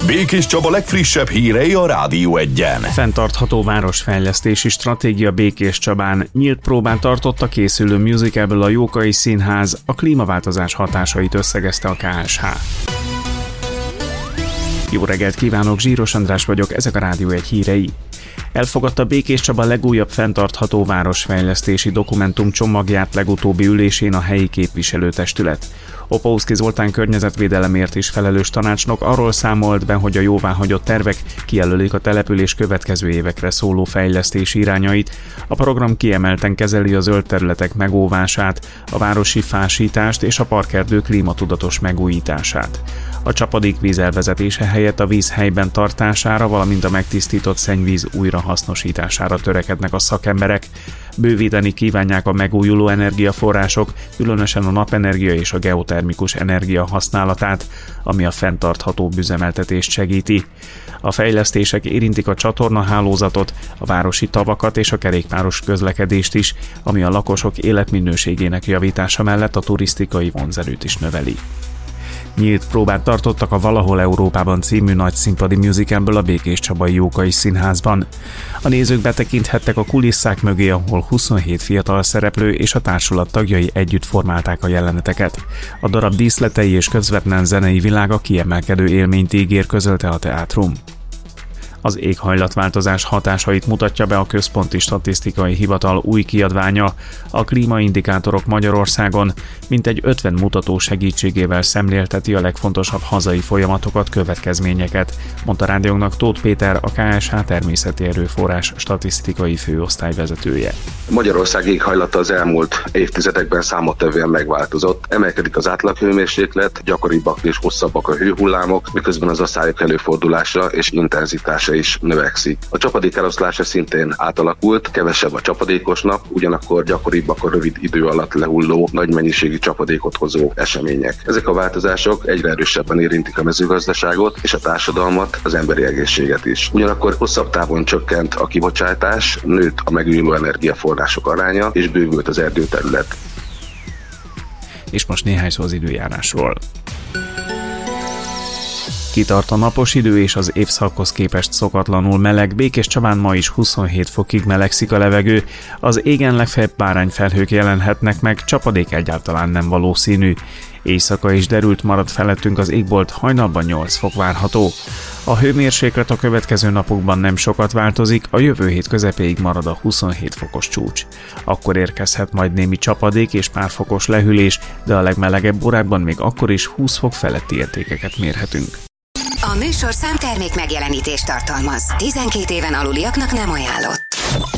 Békés Csaba legfrissebb hírei a Rádió Egyen. Fenntartható városfejlesztési stratégia Békés Csabán. Nyílt próbán tartott a készülő musicalből a Jókai Színház, a klímaváltozás hatásait összegezte a KSH. Jó reggelt kívánok, Zsíros András vagyok, ezek a Rádió Egy hírei. Elfogadta Békés Csaba legújabb fenntartható városfejlesztési dokumentum csomagját legutóbbi ülésén a helyi képviselőtestület. Opauszki Zoltán környezetvédelemért is felelős tanácsnok arról számolt be, hogy a jóváhagyott tervek kijelölik a település következő évekre szóló fejlesztési irányait. A program kiemelten kezeli a zöld területek megóvását, a városi fásítást és a parkerdő klímatudatos megújítását. A csapadékvíz elvezetése helyett a víz helyben tartására, valamint a megtisztított szennyvíz újrahasznosítására törekednek a szakemberek. Bővíteni kívánják a megújuló energiaforrások, különösen a napenergia és a geotermikus energia használatát, ami a fenntarthatóbb üzemeltetést segíti. A fejlesztések érintik a csatornahálózatot, a városi tavakat és a kerékpáros közlekedést is, ami a lakosok életminőségének javítása mellett a turisztikai vonzerőt is növeli. Nyílt próbát tartottak a Valahol Európában című nagyszínpadi musicalből a Békés Csabai Jókai Színházban. A nézők betekinthettek a kulisszák mögé, ahol 27 fiatal szereplő és a társulat tagjai együtt formálták a jeleneteket. A darab díszletei és közvetlen zenei világa kiemelkedő élményt ígér, közölte a teátrum. Az éghajlatváltozás hatásait mutatja be a Központi Statisztikai Hivatal új kiadványa. A klímaindikátorok Magyarországon mintegy 50 mutató segítségével szemlélteti a legfontosabb hazai folyamatokat, következményeket, mondta rádiónknak Tóth Péter, a KSH természeti erőforrás statisztikai főosztály vezetője. Magyarország éghajlata az elmúlt évtizedekben számottevően megváltozott. Emelkedik az átlaghőmérséklet, gyakoribbak és hosszabbak a hőhullámok, miközben az asszályok előfordulása és intenzitása is növekszik. A csapadék eloszlása szintén átalakult, kevesebb a csapadékos nap, ugyanakkor gyakoribbak a rövid idő alatt lehulló, nagy mennyiségű csapadékot hozó események. Ezek a változások egyre erősebben érintik a mezőgazdaságot és a társadalmat, az emberi egészséget is. Ugyanakkor hosszabb távon csökkent a kibocsátás, nőtt a megújuló energiaforrások aránya és bővült az erdőterület. És most néhány szó az időjárásról. Kitart a napos idő és az évszakhoz képest szokatlanul meleg. Békés Csabán ma is 27 fokig melegszik a levegő, az égen legfeljebb bárányfelhők jelenhetnek meg, csapadék egyáltalán nem valószínű. Éjszaka is derült marad felettünk az égbolt, hajnalban 8 fok várható. A hőmérséklet a következő napokban nem sokat változik, a jövő hét közepéig marad a 27 fokos csúcs. Akkor érkezhet majd némi csapadék és pár fokos lehűlés, de a legmelegebb órákban még akkor is 20 fok feletti értékeket mérhetünk. A műsorszám termék megjelenítést tartalmaz. 12 éven aluliaknak nem ajánlott.